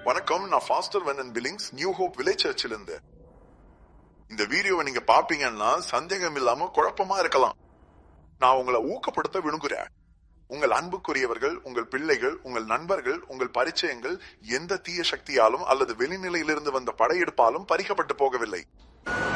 வணக்கம், நான் pastor வெனன் Billings, new hope village சர்ச்சில் இருந்து. இந்த வீடியோவை நீங்க பாப்பீங்கன்னா சந்தேகம் இல்லாம குழப்பமா இருக்கலாம். நான் உங்களை ஊக்கப்படுத்த விரும்புகிறேன். உங்கள் அன்புக்குரியவர்கள், உங்கள் பிள்ளைகள், உங்கள் நண்பர்கள், உங்கள் பரிச்சயங்கள் எந்த தீய சக்தியாலும் அல்லது வெளிநிலையிலிருந்து வந்த படையெடுப்பாலும் பறிக்கப்பட்டு போகவில்லை.